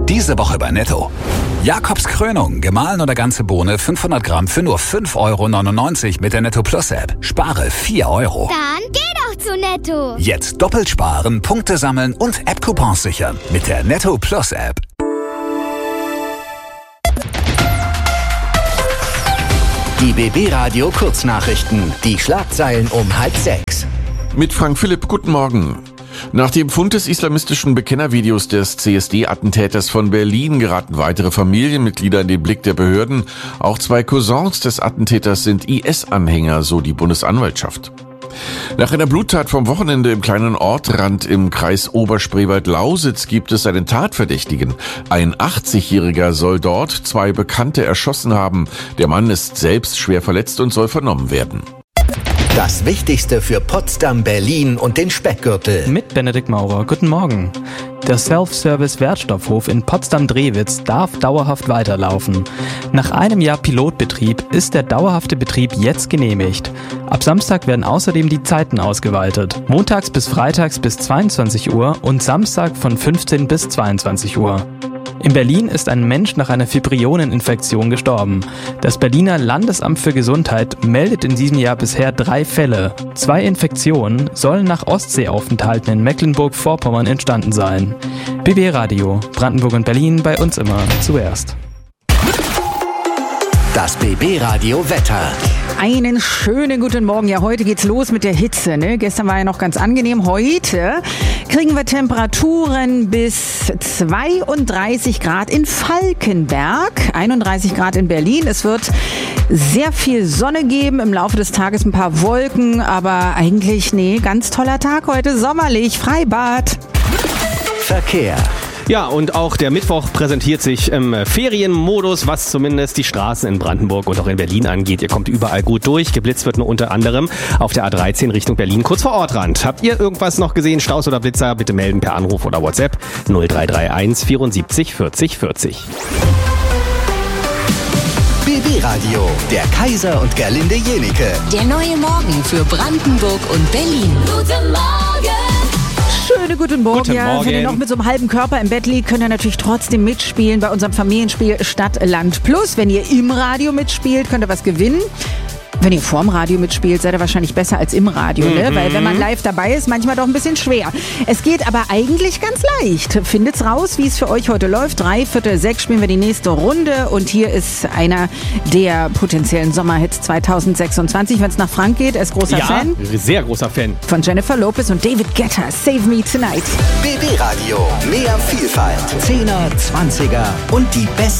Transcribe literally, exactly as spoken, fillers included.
Diese Woche bei Netto. Jakobs Krönung, gemahlen oder ganze Bohne, fünfhundert Gramm für nur fünf Euro neunundneunzig mit der Netto Plus App. Spare vier Euro. Dann geh doch zu Netto. Jetzt doppelt sparen, Punkte sammeln und App-Coupons sichern mit der Netto Plus App. Die B B-Radio Kurznachrichten. Die Schlagzeilen um halb sechs. Mit Frank Philipp, guten Morgen. Nach dem Fund des islamistischen Bekennervideos des C S D-Attentäters von Berlin geraten weitere Familienmitglieder in den Blick der Behörden. Auch zwei Cousins des Attentäters sind I S-Anhänger, so die Bundesanwaltschaft. Nach einer Bluttat vom Wochenende im kleinen Ortrand im Kreis Oberspreewald-Lausitz gibt es einen Tatverdächtigen. Ein achtzigjähriger soll dort zwei Bekannte erschossen haben. Der Mann ist selbst schwer verletzt und soll vernommen werden. Das Wichtigste für Potsdam, Berlin und den Speckgürtel. Mit Benedikt Maurer. Guten Morgen. Der Self-Service-Wertstoffhof in Potsdam-Drewitz darf dauerhaft weiterlaufen. Nach einem Jahr Pilotbetrieb ist der dauerhafte Betrieb jetzt genehmigt. Ab Samstag werden außerdem die Zeiten ausgeweitet. Montags bis freitags bis zweiundzwanzig Uhr und Samstag von fünfzehn bis zweiundzwanzig Uhr. In Berlin ist ein Mensch nach einer Fibrioneninfektion gestorben. Das Berliner Landesamt für Gesundheit meldet in diesem Jahr bisher drei Fälle. Zwei Infektionen sollen nach Ostseeaufenthalten in Mecklenburg-Vorpommern entstanden sein. B B Radio, Brandenburg und Berlin, bei uns immer zuerst. Das B B-Radio Wetter. Einen schönen guten Morgen. Ja, heute geht's los mit der Hitze, ne? Gestern war ja noch ganz angenehm. Heute kriegen wir Temperaturen bis zweiunddreißig Grad in Falkenberg, einunddreißig Grad in Berlin. Es wird sehr viel Sonne geben, im Laufe des Tages ein paar Wolken, aber eigentlich, nee, ganz toller Tag heute, sommerlich, Freibad. Verkehr. Ja, und auch der Mittwoch präsentiert sich im Ferienmodus, was zumindest die Straßen in Brandenburg und auch in Berlin angeht. Ihr kommt überall gut durch. Geblitzt wird nur unter anderem auf der A dreizehn Richtung Berlin, kurz vor Ortrand. Habt ihr irgendwas noch gesehen, Staus oder Blitzer? Bitte melden per Anruf oder WhatsApp null drei drei eins vierundsiebzig vierzig vierzig. B B-Radio, der Kaiser und Gerlinde Jenike. Der neue Morgen für Brandenburg und Berlin. Guten Morgen! Schönen guten Morgen. Guten Ja, Morgen. wenn ihr noch mit so einem halben Körper im Bett liegt, könnt ihr natürlich trotzdem mitspielen bei unserem Familienspiel Stadt, Land, Plus. Wenn ihr im Radio mitspielt, könnt ihr was gewinnen. Wenn ihr vorm Radio mitspielt, seid ihr wahrscheinlich besser als im Radio, ne? Weil wenn man live dabei ist, manchmal doch ein bisschen schwer. Es geht aber eigentlich ganz leicht. Findet's raus, wie es für euch heute läuft. Drei, Viertel, sechs spielen wir die nächste Runde. Und hier ist einer der potenziellen Sommerhits zweitausendsechsundzwanzig. Wenn es nach Frank geht, er ist großer Ja, Fan. sehr großer Fan. Von Jennifer Lopez und David Guetta. Save Me Tonight. B B-Radio, mehr Vielfalt, Zehner, Zwanziger und die besten